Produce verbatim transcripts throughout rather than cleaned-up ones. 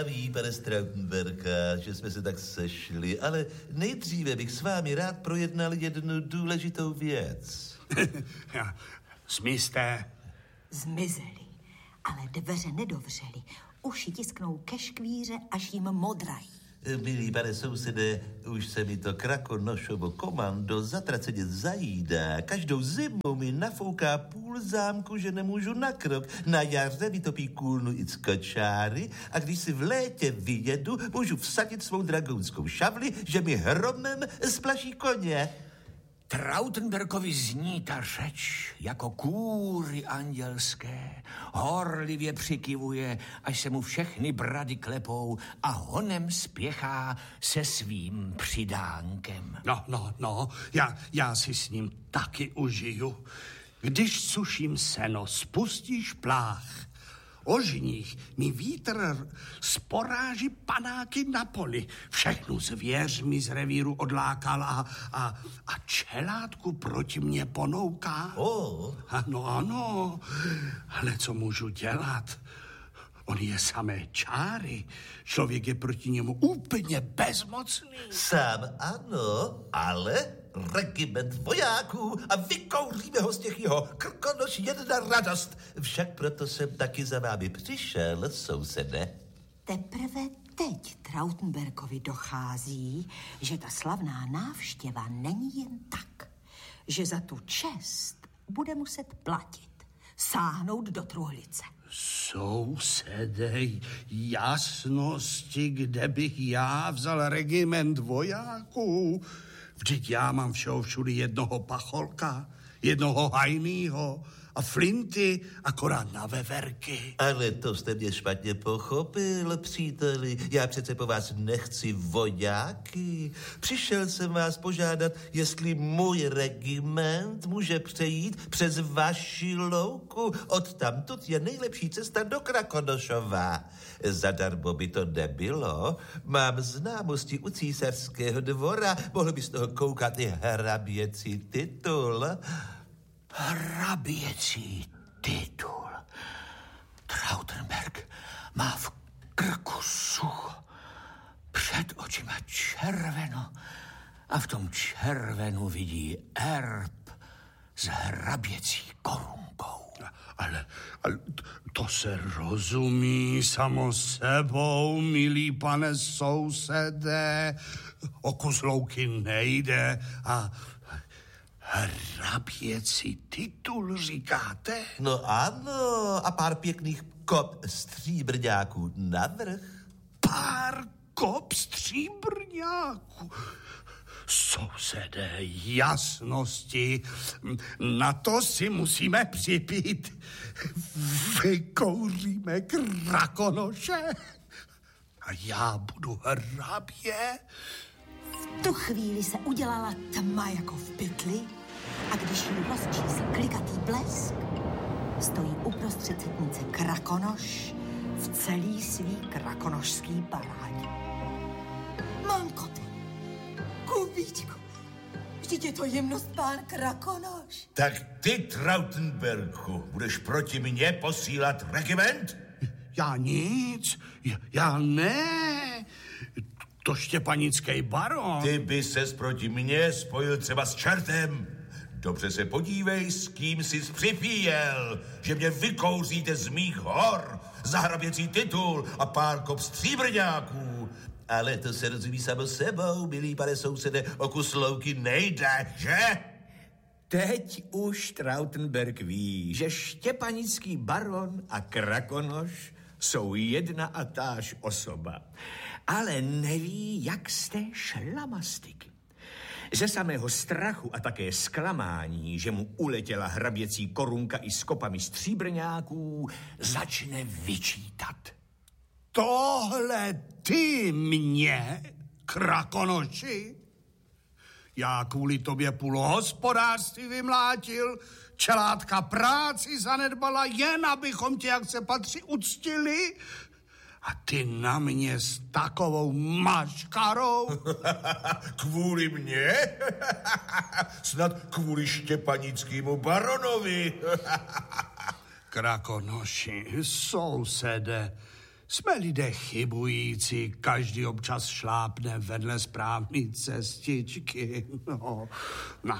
Ví, pane Strautenberka, že jsme se tak sešli, ale nejdříve bych s vámi rád projednal jednu důležitou věc. Smyslte. Zmizeli, ale dveře nedovřeli. Uši tisknou ke škvíře, až jim modrají. Milý pane sousede, už se mi to Krakonošovo komando zatraceně zajídá. Každou zimu mi nafouká půl zámku, že nemůžu na krok. Na jaře vytopí kůlnu i skočáry a když si v létě vyjedu, můžu vsadit svou dragounskou šavli, že mi hromem splaší koně. Trautenbergovi zní ta řeč jako kůry andělské. Horlivě přikivuje, až se mu všechny brady klepou a honem spěchá se svým přidánkem. No, no, no, já, já si s ním taky užiju. Když suším seno, spustíš plách. O žních mi vítr sporáží panáky na poli. Všechnu zvěř mi z revíru odlákal a, a, a čelátku proti mně ponouká. Oh. Ano, ano, ale co můžu dělat? On je samé čáry. Člověk je proti němu úplně bezmocný. Sám ano, ale regiment vojáků a vykouříme ho z těch jeho Krkonoš jedna radost. Však proto jsem taky za vámi přišel, sousede. Teprve teď Trautenbergovi dochází, že ta slavná návštěva není jen tak, že za tu čest bude muset platit, sáhnout do truhlice. Sousedej, jasnosti, kde bych já vzal regiment vojáků? Vždyť já mám všeho všudy jednoho pacholka, jednoho hajnýho a flinty akorát na veverky. Ale to jste mě špatně pochopil, příteli. Já přece po vás nechci vojáky. Přišel jsem vás požádat, jestli můj regiment může přejít přes vaši louku. Odtamtud je nejlepší cesta do Krakonošova. Zadarmo by to nebylo. Mám známosti u císařského dvora. Mohl by z toho koukat i hraběcí titul. Hraběcí titul. Trautenberg má v krku sucho, před očima červeno a v tom červenu vidí erb s hraběcí korunkou. Ale, ale to se rozumí samo sebou, milý pane sousede. O kus louky nejde a hraběcí titul, říkáte? No ano, a pár pěkných kop stříbrňáků navrch. Pár kop stříbrňáků? Sousede, jasnosti, na to si musíme připít. Vykouříme Krakonoše a já budu hrabě. V tu chvíli se udělala tma jako v pytli a když jí rozčísl klikatý blesk, stojí uprostřed setnice Krakonoš v celý svý krakonošský parádě. Mamkote, Kubíčku, vždyť je to jemnost pán Krakonoš. Tak ty, Trautenberku, budeš proti mně posílat regiment? Já nic, já ne. To štěpanický baron. Ty by ses proti mně spojil třeba s čertem. Dobře se podívej, s kým jsi připíjel, že mě vykouříte z mých hor za hraběcí titul a pár kop stříbrňáků. Ale to se rozumí samo sebou, milý pane sousede, o kus louky nejde, že? Teď už Trautenberg ví, že štěpanický baron a Krakonoš jsou jedna a táž osoba, ale neví, jak z té šlamastiky. Ze samého strachu a také zklamání, že mu uletěla hraběcí korunka i s kopami stříbrňáků, začne vyčítat. Tohle ty mě, Krakonoši? Já kvůli tobě půl hospodářství vymlátil, čelátka práci zanedbala, jen abychom tě, jak se patří, uctili. A ty na mě s takovou maškarou? Kvůli mně? Snad kvůli štěpanickému baronovi. Krakonoši, sousede, Jsme lidé chybující, každý občas šlápne vedle správné cestičky. No, no.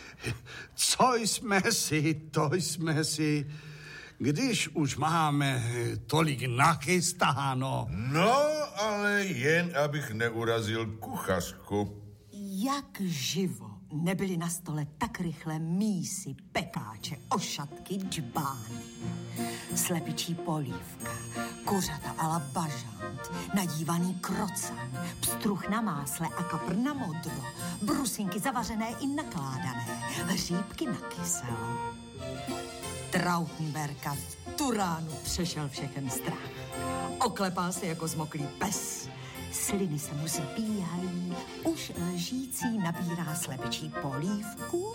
Co jsme si, to jsme si, když už máme tolik nachystáno. No, ale jen abych neurazil kuchařku. Jak živo nebyly na stole tak rychle mísy, pekáče, ošatky, džbány. Slepičí polívka, kuřata a la bažant, nadívaný krocan, pstruh na másle a kapr na modro, brusinky zavařené i nakládané, hříbky na kyselo. Trautenberka v tu ránu přešel všechen strach. Oklepal se jako zmoklý pes. Sliny se mu zbíhají, už lžící nabírá slepičí polívku,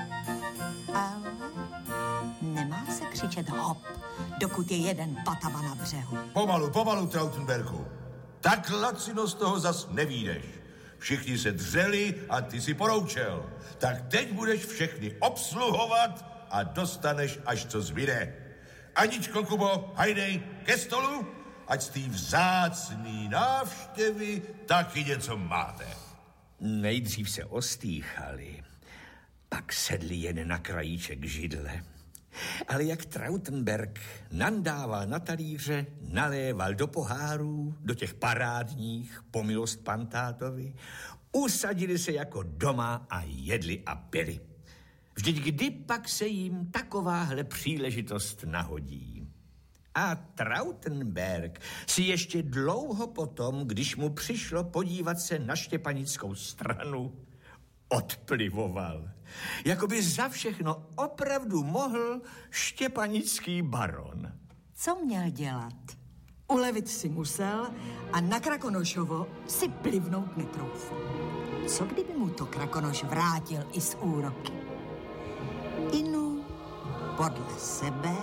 ale nemá se křičet hop, dokud je jeden pataba na břehu. Pomalu, pomalu, Trautenberku. Tak lacino z toho zas nevídeš. Všichni se dřeli a ty si poroučel. Tak teď budeš všechny obsluhovat a dostaneš, až co zbyde. Aničko, Kubo, hajdej ke stolu, ať z té vzácný návštěvy taky něco máte. Nejdřív se ostýchali, pak sedli jen na krajíček židle. Ale jak Trautenberg nandával na talíře, naléval do pohárů, do těch parádních, po milost pantátovi, usadili se jako doma a jedli a pili. Vždyť kdy pak se jim takováhle příležitost nahodí. A Trautenberg si ještě dlouho potom, když mu přišlo podívat se na štěpanickou stranu, odplivoval. Jakoby za všechno opravdu mohl štěpanický baron. Co měl dělat? Ulevit si musel a na Krakonošovo si plivnout netroufl. Co kdyby mu to Krakonoš vrátil i s úroky? Inu podle sebe